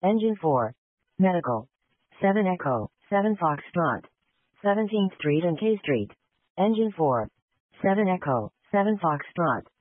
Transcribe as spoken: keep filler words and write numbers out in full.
Engine four. Medical. seven Echo, seven Foxtrot. seventeenth Street and K Street. Engine four. seven Echo, seven Foxtrot.